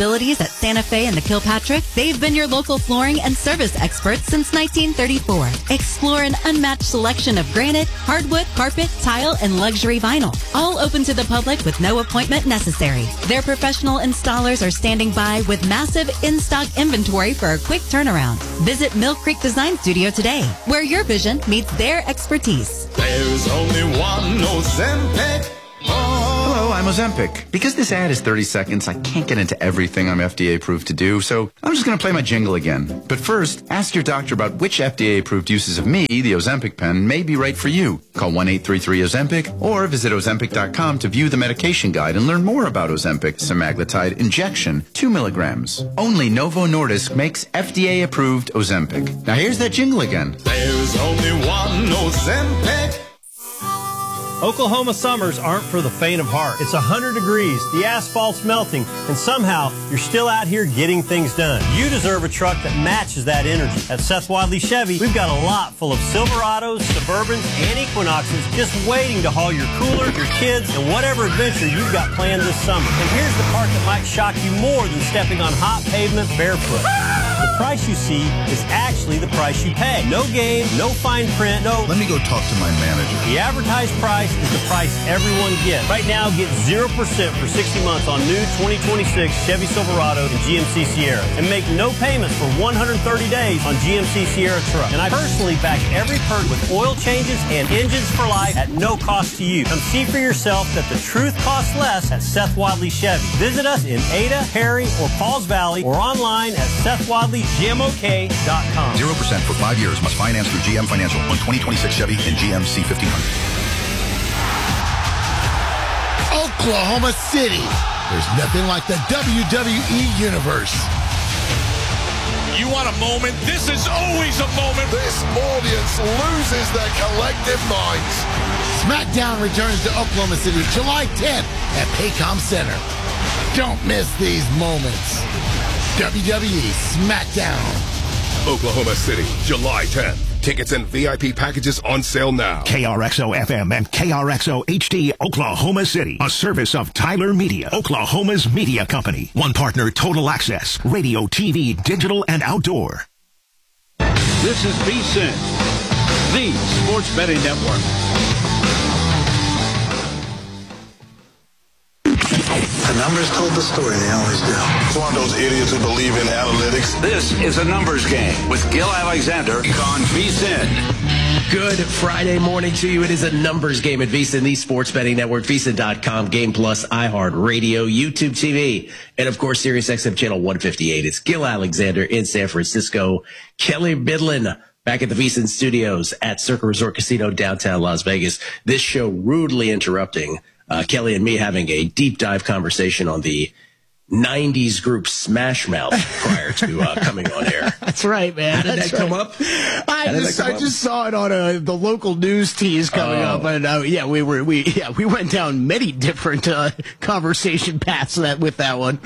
facilities at Santa Fe and the Kilpatrick, they've been your local flooring and service experts since 1934. Explore an unmatched selection of granite, hardwood, carpet, tile, and luxury vinyl. All open to the public with no appointment necessary. Their professional installers are standing by with massive in-stock inventory for a quick turnaround. Visit Mill Creek Design Studio today, where your vision meets their expertise. There's only one Ozempic. Hello, I'm Ozempic. Because this ad is 30 seconds, I can't get into everything I'm FDA approved to do, so I'm just going to play my jingle again. But first, ask your doctor about which FDA approved uses of me, the Ozempic pen, may be right for you. Call 1-833-OZEMPIC or visit Ozempic.com to view the medication guide and learn more about Ozempic semaglutide injection, 2 milligrams. Only Novo Nordisk makes FDA approved Ozempic. Now here's that jingle again. There's only one Ozempic. Oklahoma summers aren't for the faint of heart. It's 100 degrees, the asphalt's melting, and somehow you're still out here getting things done. You deserve a truck that matches that energy. At Seth Wadley Chevy, we've got a lot full of Silverados, Suburbans, and Equinoxes just waiting to haul your cooler, your kids, and whatever adventure you've got planned this summer. And here's the part that might shock you more than stepping on hot pavement barefoot. The price you see is actually the price you pay. No game, no fine print, no... Let me go talk to my manager. The advertised price is the price everyone gets. Right now, get 0% for 60 months on new 2026 Chevy Silverado and GMC Sierra. And make no payments for 130 days on GMC Sierra truck. And I personally back every perk with oil changes and engines for life at no cost to you. Come see for yourself that the truth costs less at Seth Wadley Chevy. Visit us in Ada, Harry, or Pauls Valley or online at SethWadleyGMOK.com. 0% for 5 years. Must finance through GM Financial on 2026 Chevy and GMC 1500. Oklahoma City. There's nothing like the WWE Universe. You want a moment? This is always a moment. This audience loses their collective minds. SmackDown returns to Oklahoma City July 10th at Paycom Center. Don't miss these moments. WWE SmackDown. Oklahoma City, July 10th. Tickets and VIP packages on sale now. KRXO-FM and KRXO-HD, Oklahoma City. A service of Tyler Media, Oklahoma's media company. One partner, Total Access, radio, TV, digital, and outdoor. This is VSiN, the sports betting network. The numbers told the story, they always do. It's one of those idiots who believe in analytics. This is a numbers game with Gil Alexander on VSiN. Good Friday morning to you. It is a numbers game at VSiN, the sports betting network, VSiN.com, Game Plus, iHeartRadio, YouTube TV, and of course, SiriusXM channel 158. It's Gil Alexander in San Francisco. Kelly Bidlin back at the VSiN studios at Circa Resort Casino, downtown Las Vegas. This show rudely interrupting Kelly and me having a deep dive conversation on the 90s group Smash Mouth prior to coming on air. That's right, man. How did that come up? I just saw it on the local news tease coming up, and we went down many different conversation paths with that one.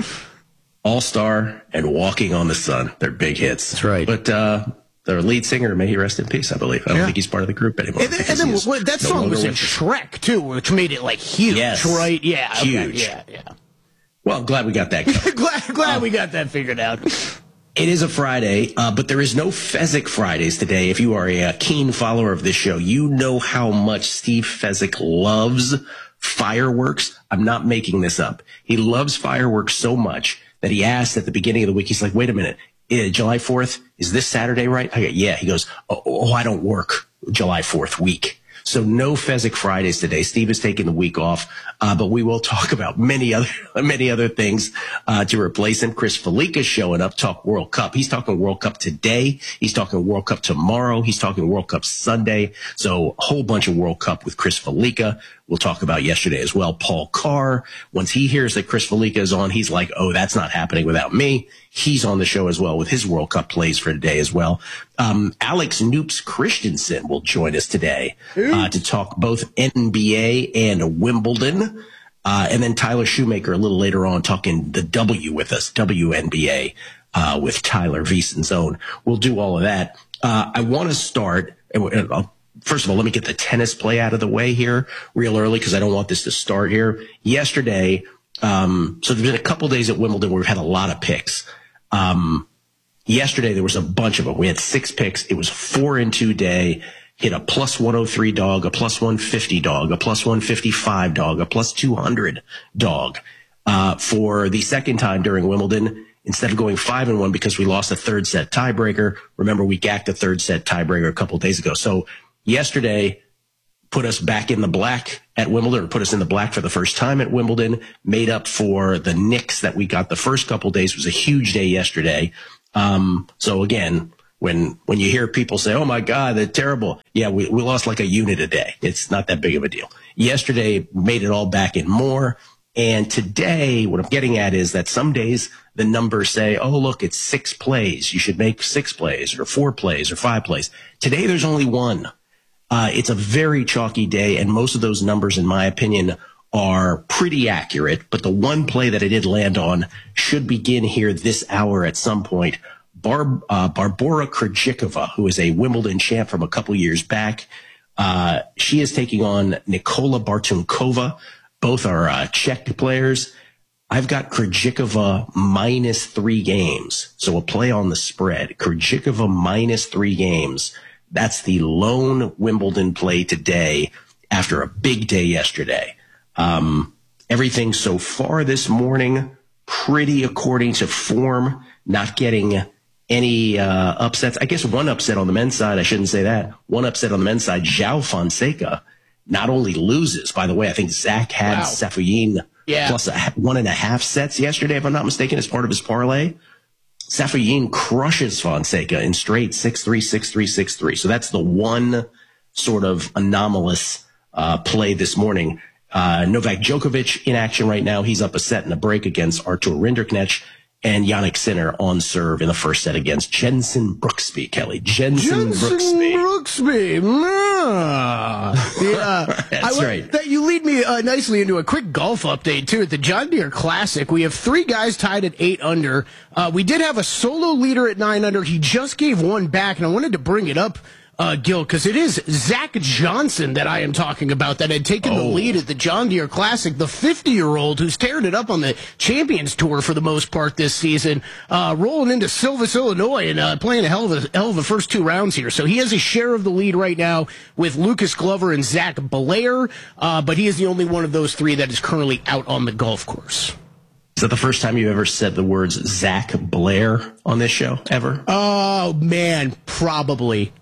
All-Star and Walking on the Sun, they're big hits. That's right. But their lead singer, may he rest in peace, I believe. I don't think he's part of the group anymore. And then that song was in Shrek, too, which made it, huge, right? Yeah. Huge. Okay, yeah. Well, I'm glad we got that covered. glad we got that figured out. It is a Friday, but there is no Fezzik Fridays today. If you are a keen follower of this show, you know how much Steve Fezzik loves fireworks. I'm not making this up. He loves fireworks so much that he asked at the beginning of the week, he's like, wait a minute. July 4th, is this Saturday, right? I go, yeah. He goes, oh, I don't work July 4th week. So no Fezzik Fridays today. Steve is taking the week off, but we will talk about many other things to replace him. Chris Felica showing up, talk World Cup. He's talking World Cup today. He's talking World Cup tomorrow. He's talking World Cup Sunday. So a whole bunch of World Cup with Chris Felica. We'll talk about yesterday as well. Paul Carr, once he hears that Chris Felica is on, he's like, oh, that's not happening without me. He's on the show as well with his World Cup plays for today as well. Alex Noops Christensen will join us today to talk both NBA and Wimbledon. And then Tyler Shoemaker a little later on talking the W with us, WNBA, with Tyler VSiN Zone. We'll do all of that. I want to start, first of all, let me get the tennis play out of the way here real early because I don't want this to start here. Yesterday, So there's been a couple days at Wimbledon where we've had a lot of picks. Yesterday there was a bunch of them. We had 6 picks. It was 4-2 day. Hit a plus 103 dog, a plus 150 dog, a plus 155 dog, a plus 200 dog. For the second time during Wimbledon, instead of going 5-1 because we lost a third set tiebreaker. Remember, we gacked a third set tiebreaker a couple of days ago. So yesterday put us back in the black at Wimbledon, or put us in the black for the first time at Wimbledon, made up for the nicks that we got the first couple of days. It was a huge day yesterday. So again, when you hear people say, oh my God, they're terrible. Yeah, we lost like a unit a day. It's not that big of a deal. Yesterday made it all back in more. And today, what I'm getting at is that some days the numbers say, oh, look, it's 6 plays. You should make 6 plays or 4 plays or 5 plays. Today, there's only 1. It's a very chalky day. And most of those numbers, in my opinion, are pretty accurate. But the one play that I did land on should begin here this hour at some point. Barbora Krejcikova, who is a Wimbledon champ from a couple years back. She is taking on Nikola Bartunkova. Both are Czech players. I've got Krejcikova minus 3 games. So a play on the spread. Krejcikova minus 3 games. That's the lone Wimbledon play today after a big day yesterday. Everything so far this morning, pretty according to form, not getting any upsets. I guess one upset on the men's side. I shouldn't say that. One upset on the men's side. João Fonseca not only loses, by the way, I think Zach had Safiyin plus 1.5 sets yesterday, if I'm not mistaken, as part of his parlay. Safiyin crushes Fonseca in straight 6-3, 6-3, 6-3. So that's the one sort of anomalous play this morning. Novak Djokovic in action right now. He's up a set and a break against Artur Rinderknech. And Jannik Sinner on serve in the first set against Jenson Brooksby, Kelly. Jenson Brooksby. Yeah. That's right. You lead me nicely into a quick golf update, too. At the John Deere Classic, we have 3 guys tied at 8 under. We did have a solo leader at 9 under. He just gave one back, and I wanted to bring it up, Gil, because it is Zach Johnson that I am talking about that had taken the lead at the John Deere Classic, the 50-year-old who's tearing it up on the Champions Tour for the most part this season, rolling into Silvis, Illinois, and playing a hell of a first 2 rounds here. So he has a share of the lead right now with Lucas Glover and Zach Blair, but he is the only one of those 3 that is currently out on the golf course. Is that the first time you ever said the words Zach Blair on this show, ever? Oh, man, probably.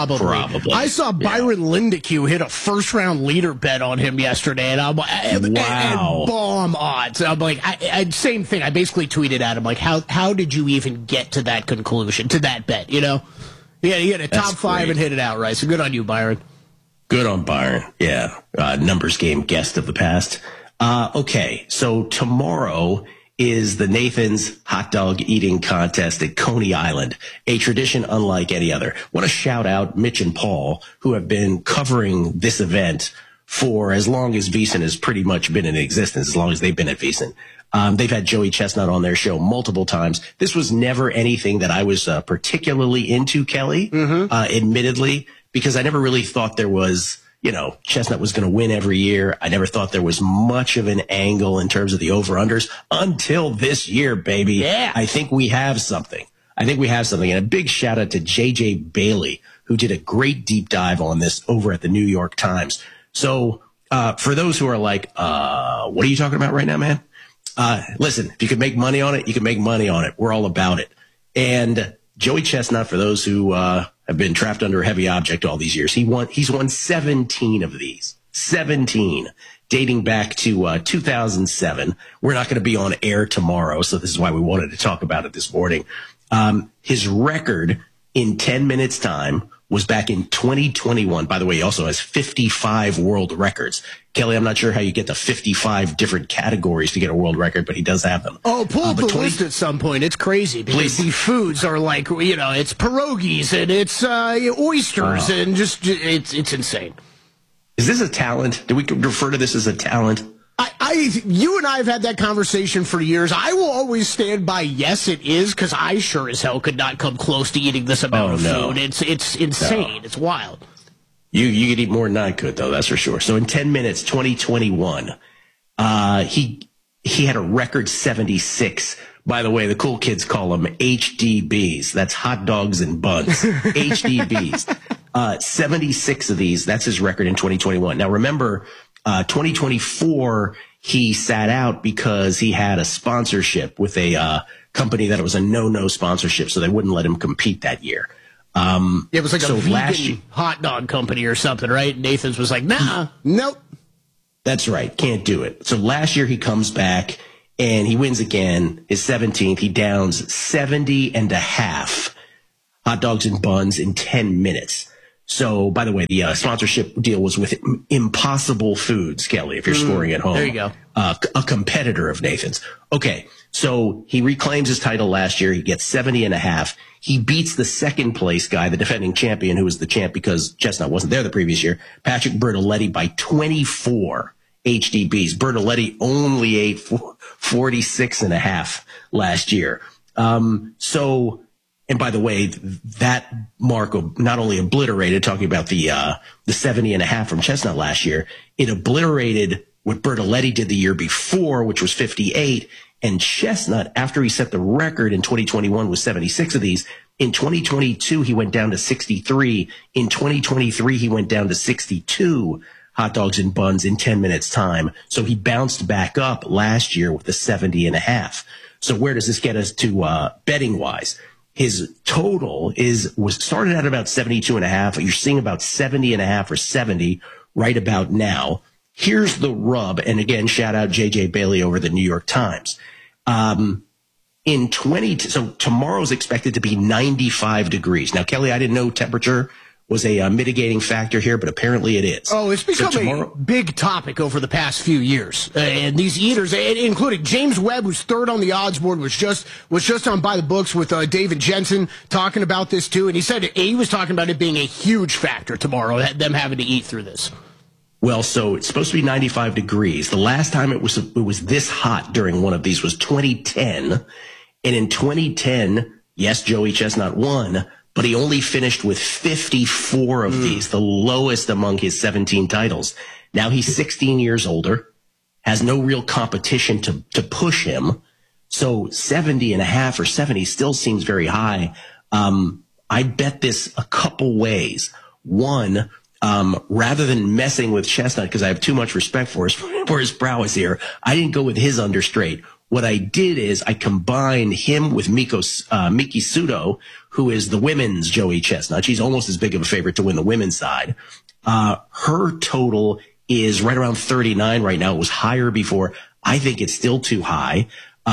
I saw Byron Lindeque hit a first-round leader bet on him yesterday, and I'm and bomb odds. I'm like, same thing. I basically tweeted at him, like, how did you even get to that conclusion, to that bet, you know? Yeah, he had a top 5 and hit it outright, so good on you, Byron. Good on Byron, yeah. Numbers game guest of the past. Okay, so tomorrow is the Nathan's hot dog eating contest at Coney Island, a tradition unlike any other. I want to shout out Mitch and Paul, who have been covering this event for as long as VSiN has pretty much been in existence, as long as they've been at VSiN. They've had Joey Chestnut on their show multiple times. This was never anything that I was particularly into, Kelly, admittedly, because I never really thought there was, you know, Chestnut was going to win every year. I never thought there was much of an angle in terms of the over-unders until this year, baby. Yeah. I think we have something. And a big shout out to JJ Bailey, who did a great deep dive on this over at the New York Times. So, for those who are like, what are you talking about right now, man? Listen, if you can make money on it, you can make money on it. We're all about it. And Joey Chestnut, for those who, have been trapped under a heavy object all these years. He's won 17 of these. 17. Dating back to 2007. We're not going to be on air tomorrow, so this is why we wanted to talk about it this morning. His record in 10 minutes time was back in 2021. By the way, he also has 55 world records. Kelly, I'm not sure how you get to 55 different categories to get a world record, but he does have them. Oh, pull up the list at some point. It's crazy because the foods are like, you know, it's pierogies and it's oysters and just it's insane. Is this a talent? Do we refer to this as a talent? You and I have had that conversation for years. I will always stand by, yes, it is, because I sure as hell could not come close to eating this amount of food. It's insane. No. It's wild. You could eat more than I could, though, that's for sure. So in 10 minutes, 2021, he he had a record 76. By the way, the cool kids call them HDBs. That's hot dogs and buns. HDBs. 76 of these. That's his record in 2021. Now remember, 2024, he sat out because he had a sponsorship with a company that it was a no sponsorship, so they wouldn't let him compete that year. It was like a vegan hot dog company or something, right? Nathan's was like, nah, nope. That's right. Can't do it. So last year he comes back and he wins again. His 17th, he downs 70 and a half hot dogs and buns in 10 minutes. So, by the way, the sponsorship deal was with Impossible Foods, Kelly, if you're scoring at home. There you go. A competitor of Nathan's. Okay, so he reclaims his title last year. He gets 70 and a half. He beats the second place guy, the defending champion, who was the champ because Chestnut wasn't there the previous year, Patrick Bertoletti, by 24 HDBs. Bertoletti only ate 46 and a half last year. And by the way, that mark not only obliterated, talking about the 70 and a half from Chestnut last year, it obliterated what Bertoletti did the year before, which was 58. And Chestnut, after he set the record in 2021 with 76 of these, in 2022, he went down to 63. In 2023, he went down to 62 hot dogs and buns in 10 minutes time. So he bounced back up last year with the 70 and a half. So where does this get us to betting wise? His total was started at about 72 and a half. You're seeing about 70 and a half or 70 right about now. Here's the rub. And again, shout out JJ Bailey over the New York Times. So tomorrow's expected to be 95 degrees. Now, Kelly, I didn't know temperature was a mitigating factor here, but apparently it is. Oh, it's become a big topic over the past few years. And these eaters, including James Webb, who's third on the odds board, was just on By the Books with David Jensen talking about this too. And he said he was talking about it being a huge factor tomorrow, them having to eat through this. Well, so it's supposed to be 95 degrees. The last time it was this hot during one of these was 2010. And in 2010, yes, Joey Chestnut won, but he only finished with 54 of these, the lowest among his 17 titles. Now he's 16 years older, has no real competition to push him. So 70 and a half or 70 still seems very high. I bet this a couple ways. One, rather than messing with Chestnut, because I have too much respect for his prowess here, I didn't go with his understraight. What I did is I combined him with Miki Sudo, who is the women's Joey Chestnut. She's almost as big of a favorite to win the women's side. Her total is right around 39 right now. It was higher before. I think it's still too high.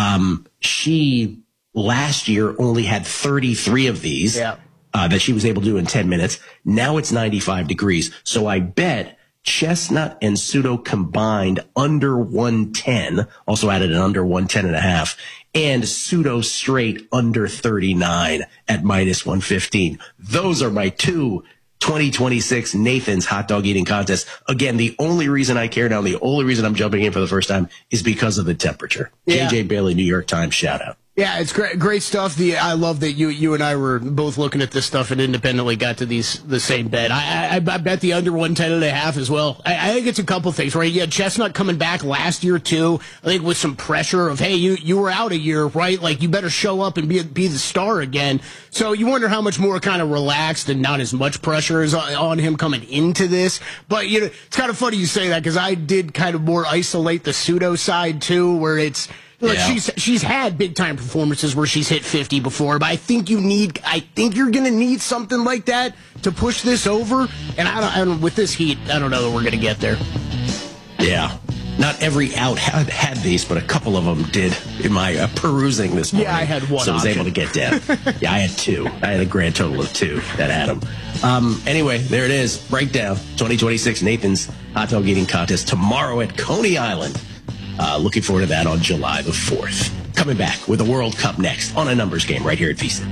She last year only had 33 of these that she was able to do in 10 minutes. Now it's 95 degrees. So I bet Chestnut and Sudo combined under 110, also added an under 110 and a half, and Sudo straight under 39 at minus 115. Those are my two 2026 Nathan's hot dog eating contests. Again, the only reason I care now, the only reason I'm jumping in for the first time is because of the temperature. Yeah. JJ Bailey, New York Times, shout out. Yeah, it's great stuff. I love that you and I were both looking at this stuff and independently got to the same bet. I bet the under 110 and a half as well. I think it's a couple things, right? You had Chestnut coming back last year too. I think with some pressure of, hey, you were out a year, right? Like you better show up and be the star again. So you wonder how much more kind of relaxed and not as much pressure is on him coming into this. But it's kind of funny you say that because I did kind of more isolate the pseudo side too, where it's. Look, she's had big time performances where she's hit 50 before, but I think you're going to need something like that to push this over. And I don't with this heat, I don't know that we're going to get there. Yeah. Not every out had these, but a couple of them did in my perusing this morning. Yeah, I had one. So I was able to get down. Yeah, I had two. I had a grand total of two that had them. Anyway, there it is. Breakdown 2026 Nathan's Hot Dog Eating Contest tomorrow at Coney Island. Looking forward to that on July the 4th. Coming back with the World Cup next on a numbers game right here at VSiN.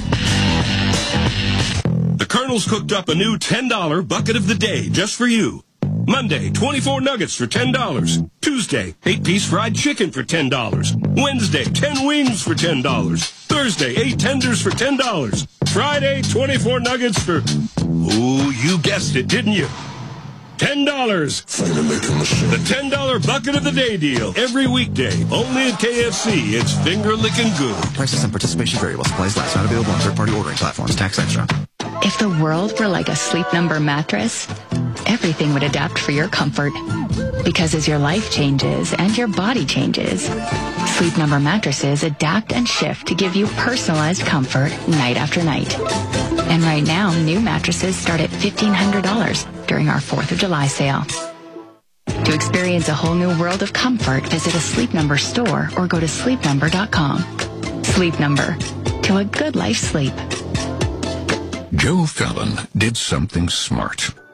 The Colonel's cooked up a new $10 bucket of the day just for you. Monday, 24 nuggets for $10. Tuesday, 8-piece fried chicken for $10. Wednesday, 10 wings for $10. Thursday, 8 tenders for $10. Friday, 24 nuggets for... Ooh, you guessed it, didn't you? $10. The $10 bucket of the day deal. Every weekday. Only at KFC. It's finger licking good. Prices and participation vary while supplies last. Not available on third-party ordering platforms. Tax extra. If the world were like a Sleep Number mattress, everything would adapt for your comfort. Because as your life changes and your body changes, Sleep Number mattresses adapt and shift to give you personalized comfort night after night. And right now, new mattresses start at $1,500 during our 4th of July sale. To experience a whole new world of comfort, visit a Sleep Number store or go to sleepnumber.com. Sleep Number. To a good life sleep. Joe Fallon did something smart.